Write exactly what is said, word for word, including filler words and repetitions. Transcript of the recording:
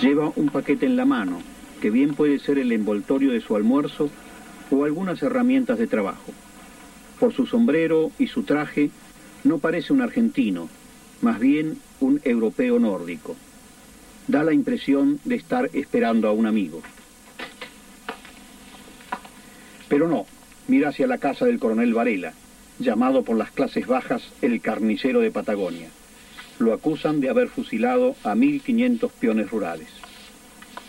Lleva un paquete en la mano, que bien puede ser el envoltorio de su almuerzo o algunas herramientas de trabajo. Por su sombrero y su traje, no parece un argentino, más bien un europeo nórdico. Da la impresión de estar esperando a un amigo. Pero no, mira hacia la casa del coronel Varela, llamado por las clases bajas el carnicero de Patagonia. Lo acusan de haber fusilado a mil quinientos peones rurales.